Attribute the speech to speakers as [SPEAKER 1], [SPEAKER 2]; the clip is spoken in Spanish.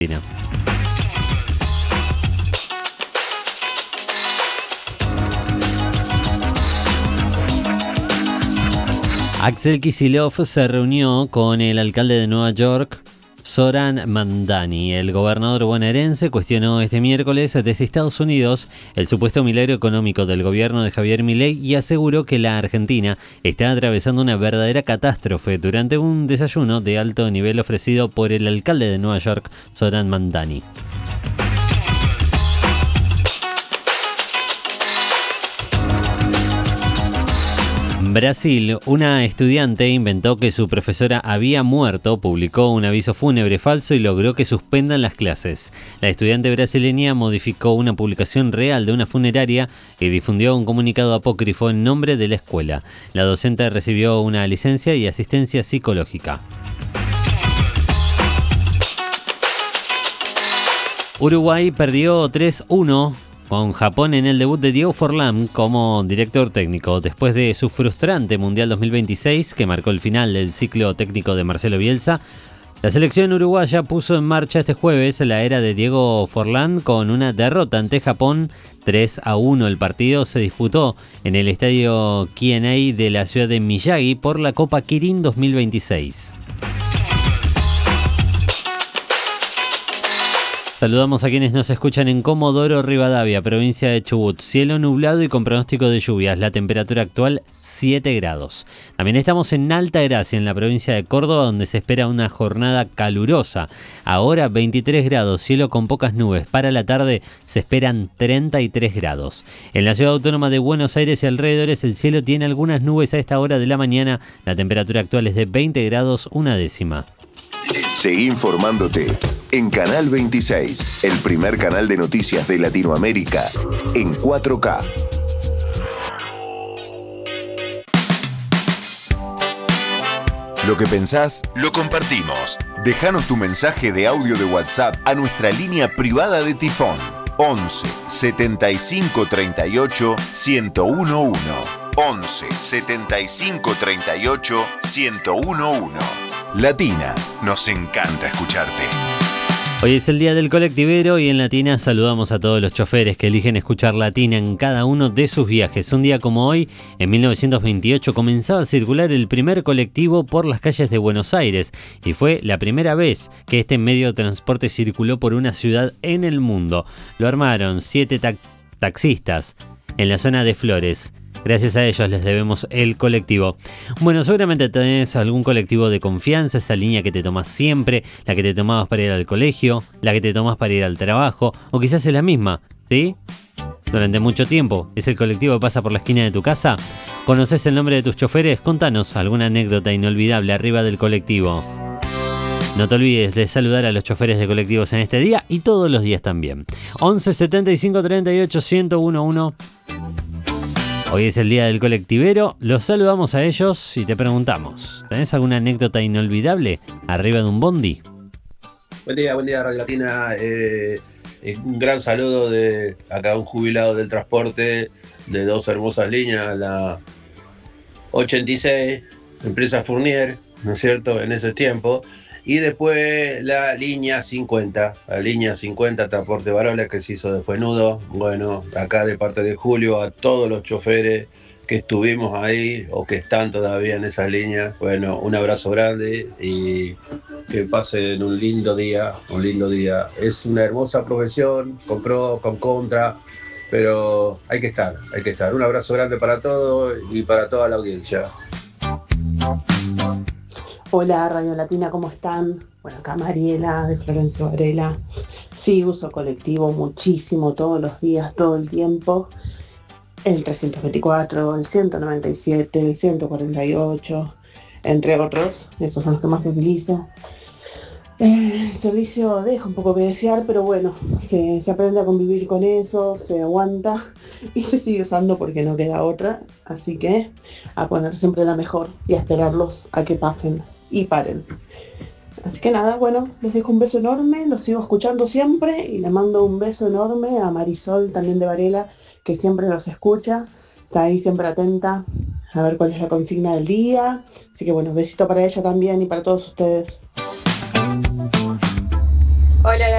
[SPEAKER 1] Axel Kicillof se reunió con el alcalde de Nueva York, Zoran Mandani. El gobernador bonaerense cuestionó este miércoles desde Estados Unidos el supuesto milagro económico del gobierno de Javier Milei y aseguró que la Argentina está atravesando una verdadera catástrofe durante un desayuno de alto nivel ofrecido por el alcalde de Nueva York, Zoran Mandani. Brasil, una estudiante inventó que su profesora había muerto, publicó un aviso fúnebre falso y logró que suspendan las clases. La estudiante brasileña modificó una publicación real de una funeraria y difundió un comunicado apócrifo en nombre de la escuela. La docente recibió una licencia y asistencia psicológica. Uruguay perdió 3-1 con Japón en el debut de Diego Forlán como director técnico, después de su frustrante Mundial 2026, que marcó el final del ciclo técnico de Marcelo Bielsa. La selección uruguaya puso en marcha este jueves la era de Diego Forlán con una derrota ante Japón 3-1. El partido se disputó en el estadio Kienei de la ciudad de Miyagi por la Copa Kirin 2026. Saludamos a quienes nos escuchan en Comodoro Rivadavia, provincia de Chubut. Cielo nublado y con pronóstico de lluvias. La temperatura actual 7 grados. También estamos en Altagracia, en la provincia de Córdoba, donde se espera una jornada calurosa. Ahora 23 grados, cielo con pocas nubes. Para la tarde se esperan 33 grados. En la ciudad autónoma de Buenos Aires y alrededores el cielo tiene algunas nubes a esta hora de la mañana. La temperatura actual es de 20 grados, una décima.
[SPEAKER 2] Seguí informándote en Canal 26, el primer canal de noticias de Latinoamérica en 4K. Lo que pensás, lo compartimos. Déjanos tu mensaje de audio de WhatsApp a nuestra línea privada de Tifón 11 75 38 1011. 11 75 38 1011. Latina, nos encanta escucharte.
[SPEAKER 1] Hoy es el día del colectivero y en Latina saludamos a todos los choferes que eligen escuchar Latina en cada uno de sus viajes. Un día como hoy, en 1928, comenzaba a circular el primer colectivo por las calles de Buenos Aires y fue la primera vez que este medio de transporte circuló por una ciudad en el mundo. Lo armaron 7 taxistas en la zona de Flores. Gracias a ellos les debemos el colectivo. Bueno, seguramente tenés algún colectivo de confianza, esa línea que te tomás siempre, la que te tomabas para ir al colegio, la que te tomás para ir al trabajo, o quizás es la misma, ¿sí? Durante mucho tiempo, ¿es el colectivo que pasa por la esquina de tu casa? ¿Conocés el nombre de tus choferes? Contanos alguna anécdota inolvidable arriba del colectivo. No te olvides de saludar a los choferes de colectivos en este día y todos los días también. 11 75 38 1011. Hoy es el día del colectivero, los saludamos a ellos y te preguntamos, ¿tenés alguna anécdota inolvidable arriba de un bondi?
[SPEAKER 3] Buen día Radio Latina. Un gran saludo de acá un jubilado del transporte de dos hermosas líneas, la 86, empresa Fournier, ¿no es cierto?, en ese tiempo. Y después la línea 50, Transporte Barola, que se hizo después nudo. Bueno, acá de parte de Julio, a todos los choferes que estuvimos ahí o que están todavía en esa línea, bueno, un abrazo grande y que pasen un lindo día. Es una hermosa profesión, con pro, con contra, pero hay que estar. Un abrazo grande para todos y para toda la audiencia.
[SPEAKER 4] Hola Radio Latina, ¿cómo están? Bueno, acá Mariela de Florencio Varela. Sí, uso colectivo muchísimo, todos los días, todo el tiempo. El 324, el 197, el 148, entre otros. Esos son los que más utilizo. El servicio deja un poco que desear, pero bueno, se aprende a convivir con eso, se aguanta y se sigue usando porque no queda otra. Así que a poner siempre la mejor y a esperarlos a que pasen y paren. Así que nada, bueno, les dejo un beso enorme, los sigo escuchando siempre y le mando un beso enorme a Marisol, también de Varela, que siempre los escucha, está ahí siempre atenta a ver cuál es la consigna del día. Así que bueno, besito para ella también y para todos ustedes.